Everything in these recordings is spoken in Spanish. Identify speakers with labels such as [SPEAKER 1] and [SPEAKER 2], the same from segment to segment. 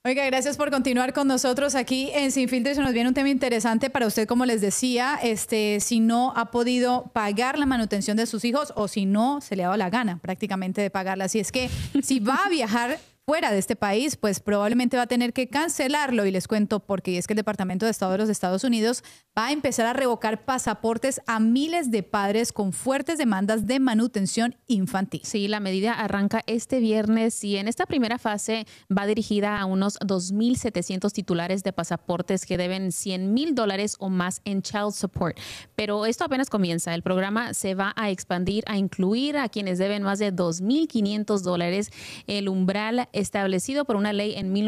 [SPEAKER 1] Oiga, gracias por continuar con nosotros aquí en Sin Filtro. Se nos viene un tema interesante para usted, como les decía, si no ha podido pagar la manutención de sus hijos o si no se le ha dado la gana prácticamente de pagarla. Así es que si va a viajar fuera de este país, pues probablemente va a tener que cancelarlo. Y les cuento porque es que el Departamento de Estado de los Estados Unidos va a empezar a revocar pasaportes a miles de padres con fuertes demandas de manutención infantil.
[SPEAKER 2] Sí, la medida arranca este viernes y en esta primera fase va dirigida a unos 2,700 titulares de pasaportes que deben $100,000 o más en child support. Pero esto apenas comienza. El programa se va a expandir a incluir a quienes deben más de $2,500, el umbral establecido por una ley en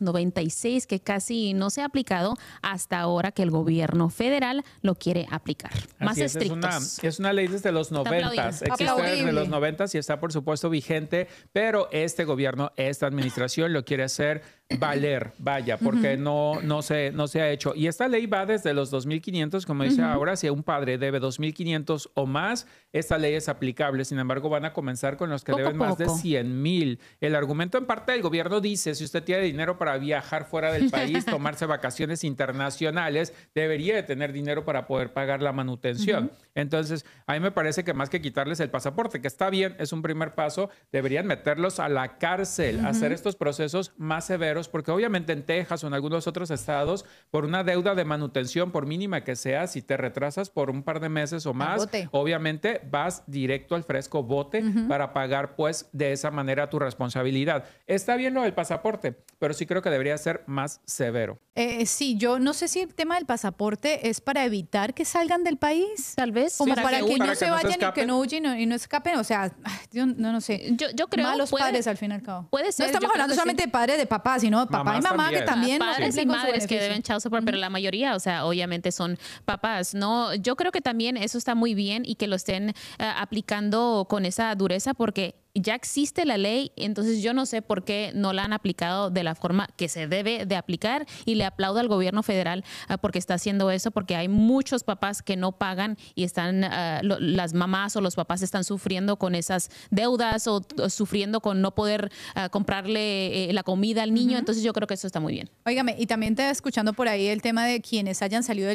[SPEAKER 2] 1996 que casi no se ha aplicado hasta ahora que el gobierno federal lo quiere aplicar. Más estrictos.
[SPEAKER 3] Es una ley desde los 90. Existe desde los 90 y está, por supuesto, vigente, pero este gobierno, esta administración lo quiere hacer valer, vaya, porque no se ha hecho. Y esta ley va desde los 2,500, como dice ahora, si un padre debe 2,500 o más, esta ley es aplicable. Sin embargo, van a comenzar con los que deben más de 100,000. El argumento en parte del gobierno dice, si usted tiene dinero para viajar fuera del país, tomarse vacaciones internacionales, debería de tener dinero para poder pagar la manutención. Entonces, a mí me parece que más que quitarles el pasaporte, que está bien, es un primer paso, deberían meterlos a la cárcel, hacer estos procesos más severos, porque obviamente en Texas o en algunos otros estados, por una deuda de manutención, por mínima que sea, si te retrasas por un par de meses o más, obviamente vas directo al fresco bote para pagar pues de esa manera tu responsabilidad. Está bien lo del pasaporte, pero sí creo que debería ser más severo.
[SPEAKER 1] Sí, yo no sé si el tema del pasaporte es para evitar que salgan del país.
[SPEAKER 2] Tal vez.
[SPEAKER 1] Como para que no
[SPEAKER 3] para
[SPEAKER 1] se
[SPEAKER 3] que no se
[SPEAKER 1] vayan y que
[SPEAKER 3] escapen.
[SPEAKER 1] no huyen y no escapen. O sea, yo no sé.
[SPEAKER 2] Yo creo
[SPEAKER 1] Malos padres al fin y al cabo.
[SPEAKER 2] Puede ser.
[SPEAKER 1] No estamos hablando solamente de padres de papá, sino de papá y mamá que también
[SPEAKER 2] padres y
[SPEAKER 1] cumplen con su
[SPEAKER 2] madres que
[SPEAKER 1] beneficio.
[SPEAKER 2] deben child support, pero la mayoría, o sea, obviamente son papás, ¿no? Yo creo que también eso está muy bien y que lo estén aplicando con esa dureza porque ya existe la ley, entonces yo no sé por qué no la han aplicado de la forma que se debe de aplicar y le aplaudo al gobierno federal porque está haciendo eso, porque hay muchos papás que no pagan y están, las mamás o los papás están sufriendo con esas deudas o sufriendo con no poder comprarle la comida al niño, entonces yo creo que eso está muy bien.
[SPEAKER 1] Óigame, y también te escuchando por ahí el tema de quienes hayan salido del